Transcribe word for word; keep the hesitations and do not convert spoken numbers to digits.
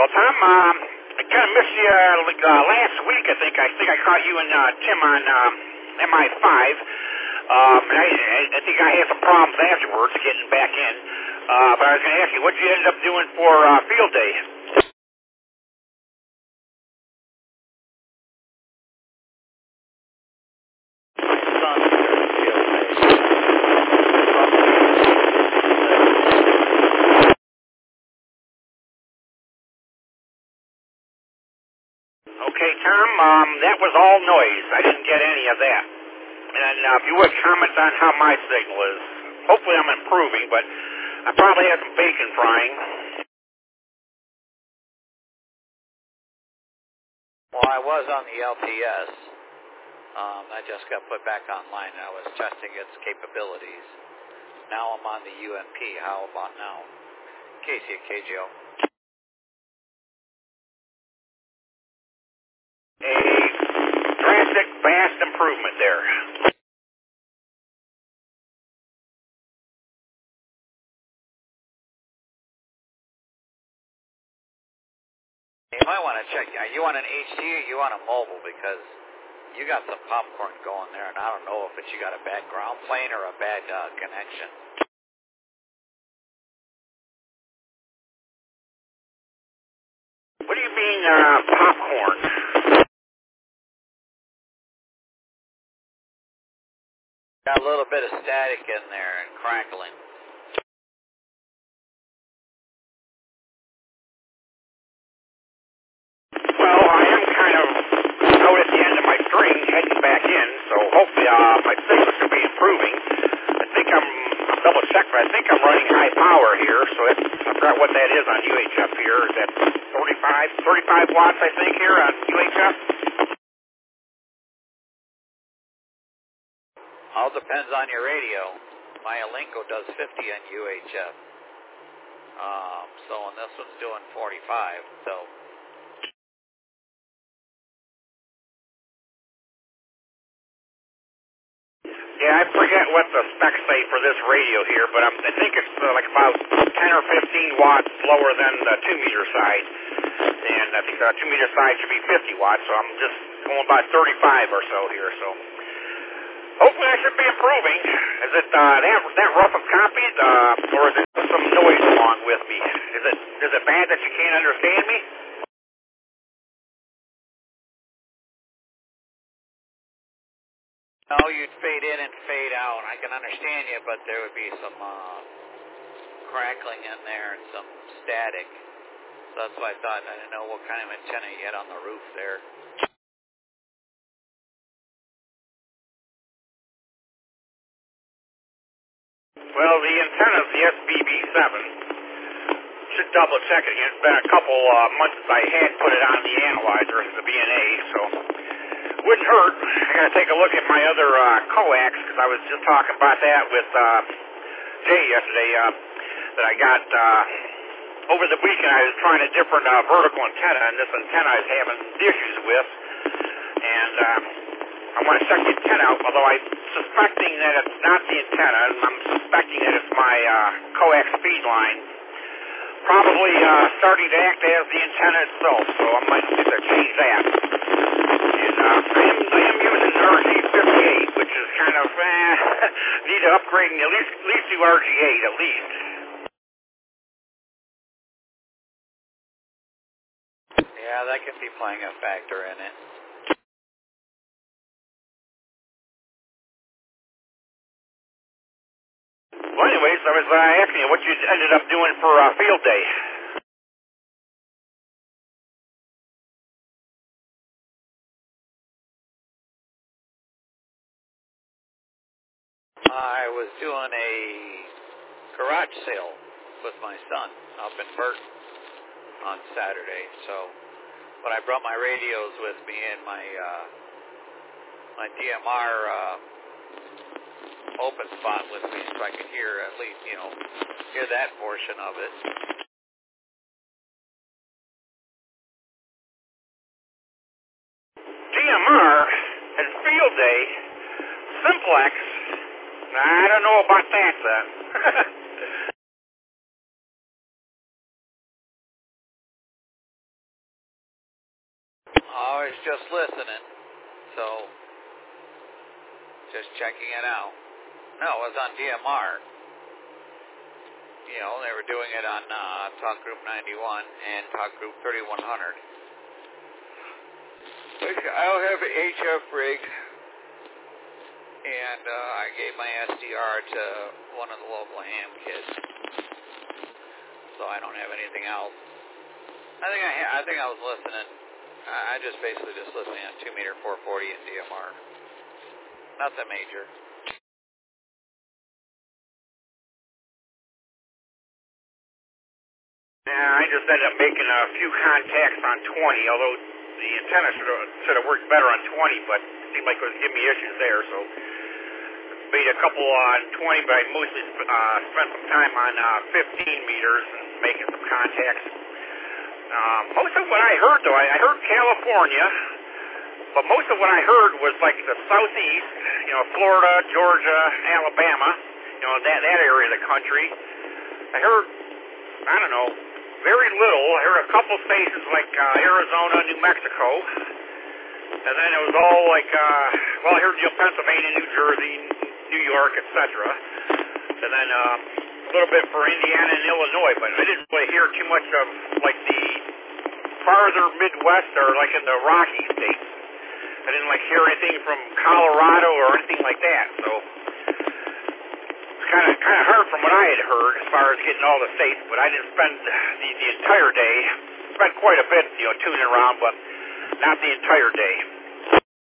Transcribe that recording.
Well, Tom, um, I kind of missed you uh, like, uh, last week. I think I think I caught you and uh, Tim on um, M I five. Um, and I, I think I had some problems afterwards getting back in. Uh, but I was going to ask you, what did you end up doing for uh, field day? Okay, Tom, um, that was all noise. I didn't get any of that. And uh, if you would comment on how my signal is. Hopefully I'm improving, but I probably had some bacon frying. Well, I was on the L T S. Um, I just got put back online, and I was testing its capabilities. Now I'm on the U M P. How about now? Casey at K J O. A drastic, vast improvement there. You might want to check. Are you on an H D or you on a mobile? Because you got some popcorn going there, and I don't know if it's you got a bad ground plane or a bad uh, connection. What do you mean, uh, popcorn? Got a little bit of static in there and crackling. Well, I am kind of out at the end of my string heading back in, so hopefully uh, my signal should be improving. I think I'm, I'll double check, but I think I'm running high power here, so it's, I forgot what that is on U H F here. Is that thirty-five, thirty-five watts, I think, here on U H F? All depends on your radio. My Alinco does fifty on U H F. Um, so, and this one's doing forty-five, so... Yeah, I forget what the specs say for this radio here, but I'm, I think it's uh, like about ten or fifteen watts lower than the two meter side. And I think the two meter side should be fifty watts, so I'm just going about thirty-five or so here. So hopefully I should be improving. Is it uh, that, that rough of copies, uh, or is it some noise along with me? Is it is it bad that you can't understand me? No, you'd fade in and fade out. I can understand you, but there would be some uh, crackling in there and some static. So that's why I thought, I didn't know what kind of antenna you had on the roof there. Well, the antenna's the S B B seven. Should double check it again. It's been a couple uh, months since I had put it on the analyzer as the B N A, so wouldn't hurt. I got to take a look at my other uh, coax, because I was just talking about that with uh, Jay yesterday, uh, that I got uh, over the weekend. I was trying a different uh, vertical antenna, and this antenna I was having issues with, and uh, I want to check the antenna out, although I'm suspecting that it's not the antenna. I'm suspecting that it's my uh, coax feed line probably uh, starting to act as the antenna itself, so I might need to change that. And uh, I, am, I am using an R G fifty-eight, which is kind of, eh, need to upgrade at least, at least to R G eight, at least. Yeah, that could be playing a factor in it. Well, anyways, I was uh, asking you what you ended up doing for uh, field day. I was doing a garage sale with my son up in Burton on Saturday. So, but I brought my radios with me and my uh, my D M R uh, open spot with me, so I could hear at least, you know, hear that portion of it. D M R and field day, simplex. I don't know about that, son. was just listening, so just checking it out. No, it was on D M R. You know, they were doing it on uh, Talk Group ninety-one and Talk Group thirty-one hundred. I don't have an H F rig, and uh, I gave my S D R to one of the local ham kids, so I don't have anything else. I think I, ha- I think I was listening. I just basically just listening on two meter four forty and D M R. Nothing major. Yeah, I just ended up making a few contacts on twenty, although the antenna should have, should have worked better on twenty, but it seemed like it was giving me issues there, so made a couple on twenty, but I mostly uh, spent some time on uh, fifteen meters and making some contacts. Um, most of what I heard, though, I, I heard California, but most of what I heard was like the southeast, you know, Florida, Georgia, Alabama, you know, that, that area of the country. I heard, I don't know, very little. I heard a couple stations like uh, Arizona, New Mexico, and then it was all like, uh, well, I heard you know, Pennsylvania, New Jersey, New York, et cetera, and then uh, a little bit for Indiana and Illinois, but I didn't really hear too much of like the farther Midwest or like in the Rocky states. I didn't like hear anything from Colorado or anything like that, so it's kind of kind of hard from what I had heard as far as getting all the states, but I didn't spend the, the entire day. Spent quite a bit, you know, tuning around, but not the entire day.